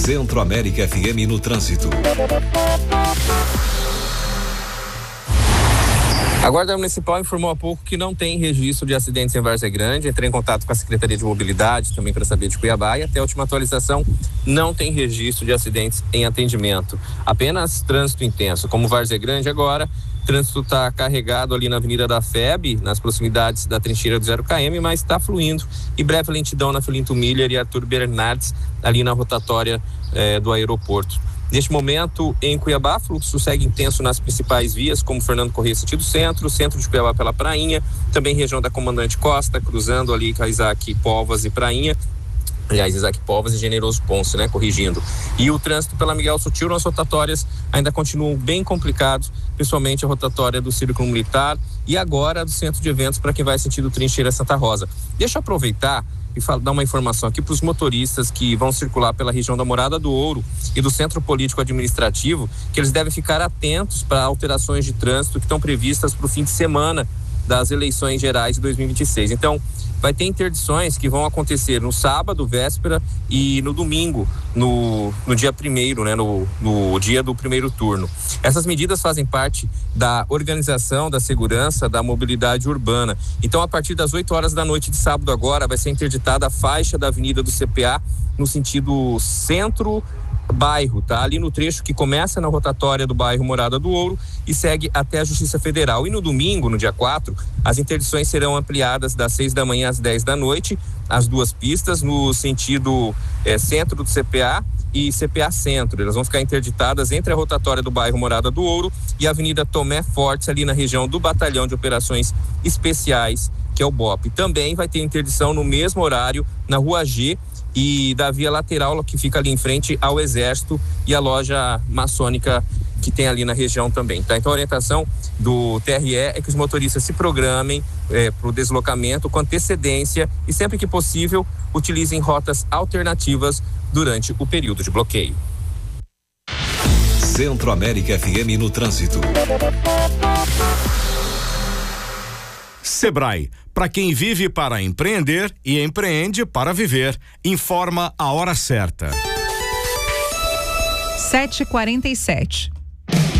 Centro América FM no trânsito. A Guarda Municipal informou há pouco que não tem registro de acidentes em Várzea Grande. Entrei em contato com a Secretaria de Mobilidade também para saber de Cuiabá e até a última atualização não tem registro de acidentes em atendimento. Apenas trânsito intenso. Como Várzea Grande agora, o trânsito está carregado ali na Avenida da FEB, nas proximidades da trincheira do 0km, mas está fluindo. E breve lentidão na Filinto Miller e Arthur Bernardes, ali na rotatória do aeroporto. Neste momento, em Cuiabá, fluxo segue intenso nas principais vias, como Fernando Corrêa, sentido centro de Cuiabá pela Prainha, também região da Comandante Costa, cruzando ali com a Isaac Povas e Prainha. Aliás, Isaac Povas e Generoso Ponce, né? Corrigindo. E o trânsito pela Miguel Sutil nas rotatórias ainda continuam bem complicados, principalmente a rotatória do Círculo Militar e agora do Centro de Eventos para quem vai sentido Trincheira Santa Rosa. Deixa eu aproveitar e dar uma informação aqui para os motoristas que vão circular pela região da Morada do Ouro e do Centro Político Administrativo, que eles devem ficar atentos para alterações de trânsito que estão previstas para o fim de semana das eleições gerais de 2026. Então, vai ter interdições que vão acontecer no sábado, véspera, e no domingo, no dia 1º, né, no dia do primeiro turno. Essas medidas fazem parte da organização da segurança da mobilidade urbana. Então, a partir das 8 horas da noite de sábado agora, vai ser interditada a faixa da Avenida do CPA no sentido centro-bairro, tá? Ali no trecho que começa na rotatória do bairro Morada do Ouro e segue até a Justiça Federal. E no domingo, no dia 4, as interdições serão ampliadas das 6 da manhã às 10 da noite, as duas pistas no sentido centro do CPA e CPA Centro. Elas vão ficar interditadas entre a rotatória do bairro Morada do Ouro e a Avenida Tomé Fortes, ali na região do Batalhão de Operações Especiais, que é o BOP. Também vai ter interdição no mesmo horário na Rua G e da via lateral que fica ali em frente ao Exército e a loja maçônica que tem ali na região também, tá? Então a orientação do TRE é que os motoristas se programem para o deslocamento com antecedência e sempre que possível utilizem rotas alternativas durante o período de bloqueio. Centro América FM no trânsito. Sebrae, para quem vive para empreender e empreende para viver. Informa a hora certa. 7h47.